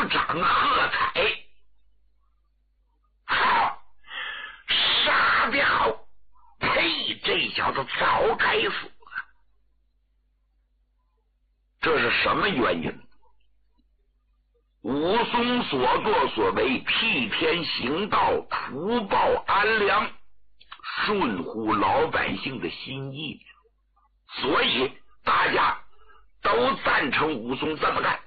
掌喝彩。好，杀得好！呸！这小子早该死了。这是什么原因？武松所作所为，替天行道，除暴安良，顺乎老百姓的心意，所以大家都赞成武松这么干，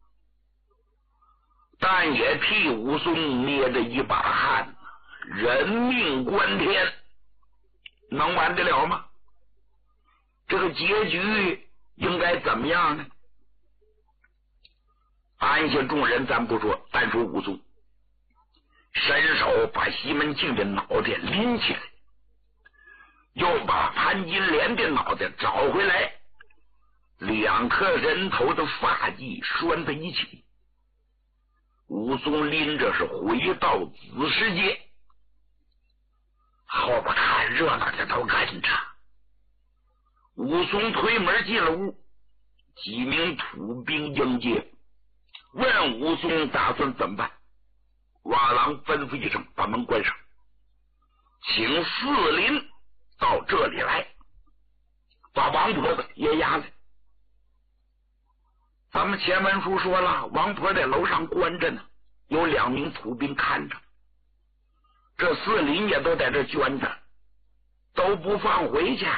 但也替武松捏着一把汗。人命关天，能完得了吗？这个结局应该怎么样呢？安下众人咱不说，单说武松，伸手把西门庆的脑袋拎起来，又把潘金莲的脑袋找回来，两颗人头的发髻拴在一起。武松拎着是回到子时街，后边看热闹的都跟着。武松推门进了屋，几名土兵迎接，问武松打算怎么办。瓦郎吩咐一声，把门关上，请四邻到这里来，把王婆子也押来。咱们前文书说了，王婆在楼上关着呢，有2名土兵看着，这四邻也都在这圈着，都不放回去。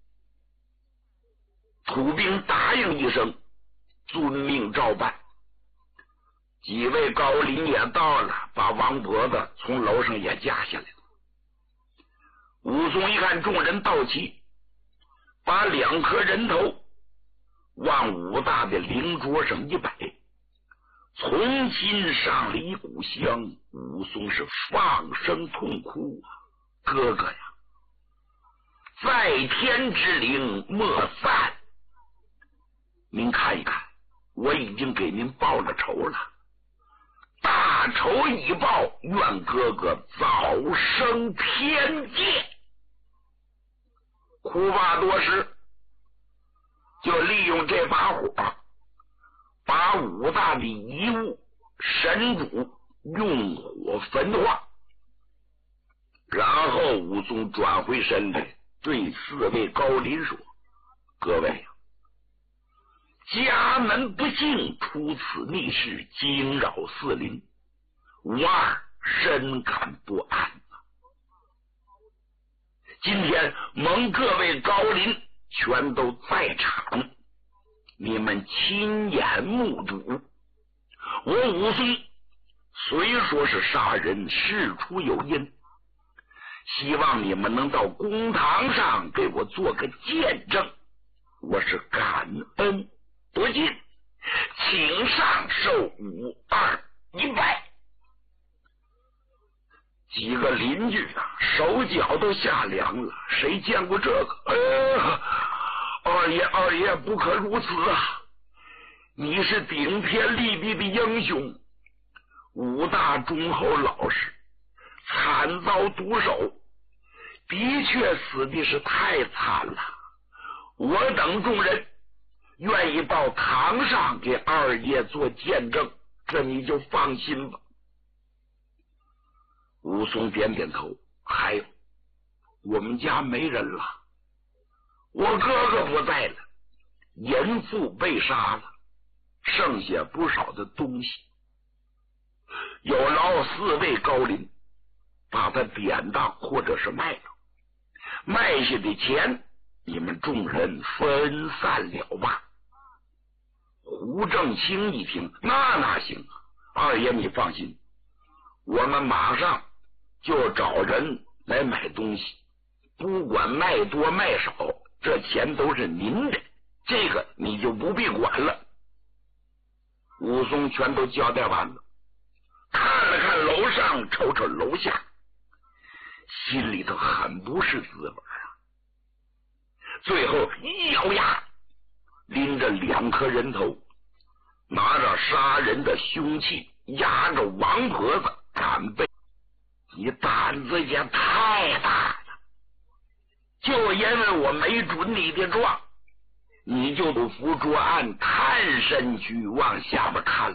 土兵答应一声，遵命照办。几位高邻也到了，把王婆子从楼上也架下来了。武松一看众人到齐，把2颗人头往武大的灵桌上一摆，重新上了一股香。武松是放声痛哭啊！哥哥呀，在天之灵莫散，您看一看，我已经给您报了仇了，大仇已报，愿哥哥早生天界。哭罢多时，就利用这把火，把武大的遗物神主用火焚化。然后武松转回身来，对4位高邻说：各位，家门不幸，出此逆事，惊扰四邻，武二深感不安。今天蒙各位高邻全都在场，你们亲眼目睹，我武松虽说是杀人，事出有因，希望你们能到公堂上给我做个见证，我是感恩不尽，请上受武二一拜。几个邻居啊，手脚都吓凉了，谁见过这个？二爷不可如此啊！你是顶天立地的英雄，武大忠厚老实，惨遭毒手，的确死的是太惨了。我等众人愿意到堂上给二爷做见证，这你就放心吧。武松点点头，还有，我们家没人了，我哥哥不在了，淫妇被杀了，剩下不少的东西，有劳4位高邻把它典当或者是卖了，卖下的钱你们众人分散了吧。胡正清一听，那行，二爷你放心，我们马上就找人来买东西，不管卖多卖少，这钱都是您的，这个你就不必管了。武松全都交代完了，看了看楼上，瞅瞅楼下，心里头很不是滋味啊。最后一咬牙，拎着2颗人头，拿着杀人的凶器，压着王婆子赶背。你胆子也太大了，就因为我没准你的状，你就不服着案，探身去往下边看。